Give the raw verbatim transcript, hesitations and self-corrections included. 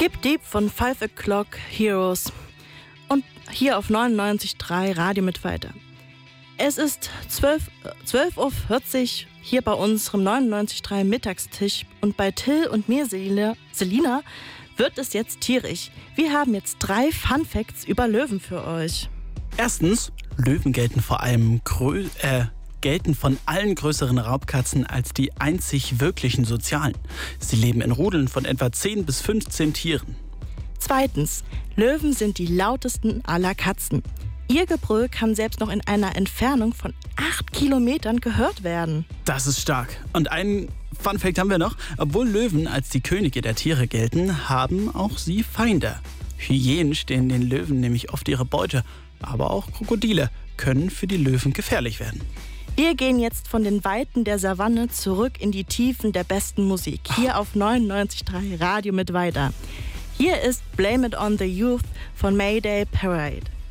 Skip Deep von Five O'Clock Heroes und hier auf neunundneunzig Komma drei Radio mit weiter. Es ist zwölf Uhr vierzig hier bei unserem neunundneunzig Komma drei Mittagstisch und bei Till und mir, Selina, wird es jetzt tierisch. Wir haben jetzt drei Fun Facts über Löwen für euch. Erstens, Löwen gelten vor allem grö- äh, gelten von allen größeren Raubkatzen als die einzig wirklichen sozialen. Sie leben in Rudeln von etwa zehn bis fünfzehn Tieren. Zweitens, Löwen sind die lautesten aller Katzen. Ihr Gebrüll kann selbst noch in einer Entfernung von acht Kilometern gehört werden. Das ist stark. Und einen Funfact haben wir noch. Obwohl Löwen als die Könige der Tiere gelten, haben auch sie Feinde. Hyänen stehen den Löwen nämlich oft ihre Beute. Aber auch Krokodile können für die Löwen gefährlich werden. Wir gehen jetzt von den Weiten der Savanne zurück in die Tiefen der besten Musik. Hier auf neunundneunzig Komma drei Radio mit weiter. Hier ist Blame It on the Youth von Mayday Parade.